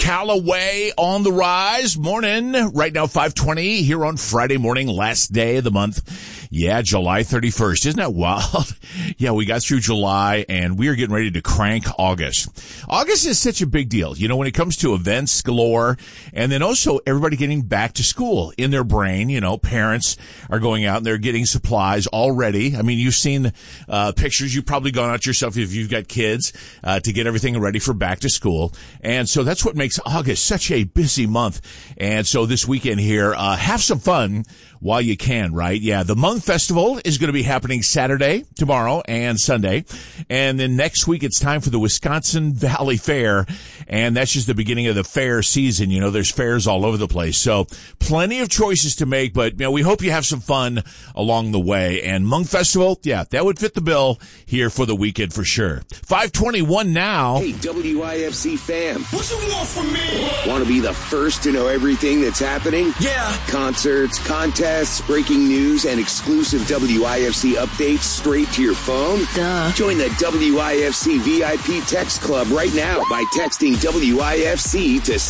Callaway on the rise. Morning. Right now, 5:20 here on Friday morning, last day of the month. Yeah, July 31st. Isn't that wild? Yeah, we got through July and we are getting ready to crank August. August is such a big deal, you know, when it comes to events galore, and then also everybody getting back to school in their brain. You know, parents are going out and they're getting supplies already. I mean, you've seen pictures. You've probably gone out yourself if you've got kids to get everything ready for back to school. And so that's what makes August such a busy month. And so this weekend here, have some fun while you can, right? Yeah, the Hmong Festival is going to be happening Saturday, tomorrow, and Sunday. And then next week, it's time for the Wisconsin Valley Fair. And that's just the beginning of the fair season. You know, there's fairs all over the place. So plenty of choices to make, but, you know, we hope you have some fun along the way. And Hmong Festival, yeah, that would fit the bill here for the weekend for sure. 5:21 now. Hey, WIFC fam. What you want from me? Want to be the first to know everything that's happening? Yeah. Concerts, contests, breaking news, and exclusive WIFC updates straight to your phone? Duh. Join the WIFC VIP text club right now by texting WIFC to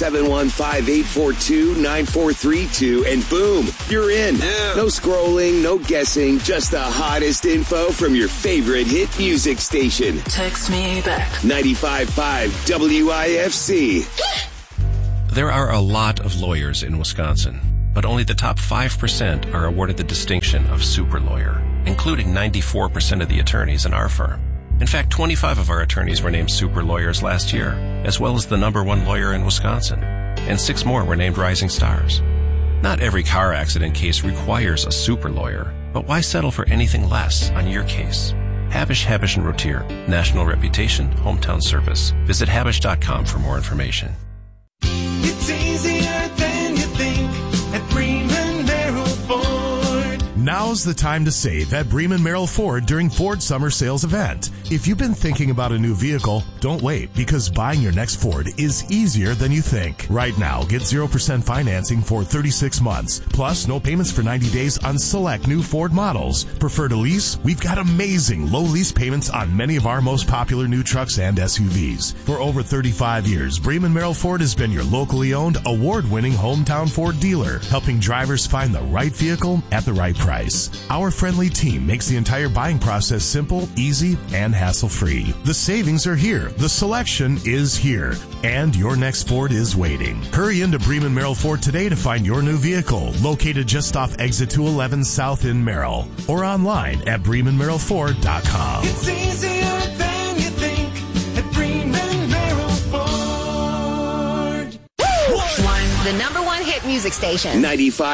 715-842-9432 and boom, you're in. Yeah. No scrolling, no guessing, just the hottest info from your favorite hit music station. Text me back. 95.5 WIFC. There are a lot of lawyers in Wisconsin, but only the top 5% are awarded the distinction of super lawyer, including 94% of the attorneys in our firm. In fact, 25 of our attorneys were named super lawyers last year, as well as the #1 lawyer in Wisconsin, and 6 more were named rising stars. Not every car accident case requires a super lawyer, but why settle for anything less on your case? Habish, Habish & Rotier, national reputation, hometown service. Visit Habish.com for more information. It's easier than you think at Bremen Merrill Ford. Now's the time to save at Bremen Merrill Ford during Ford Summer Sales Event. If you've been thinking about a new vehicle, don't wait, because buying your next Ford is easier than you think. Right now, get 0% financing for 36 months, plus no payments for 90 days on select new Ford models. Prefer to lease? We've got amazing low lease payments on many of our most popular new trucks and SUVs. For over 35 years, Bremen Merrill Ford has been your locally owned, award-winning hometown Ford dealer, helping drivers find the right vehicle at the right price. Our friendly team makes the entire buying process simple, easy, and hassle-free. The savings are here. The selection is here. And your next Ford is waiting. Hurry into Bremen Merrill Ford today to find your new vehicle, located just off Exit 211 South in Merrill, or online at BremenMerrillFord.com. It's easier than you think at Bremen Merrill Ford. One, the #1 hit music station. 95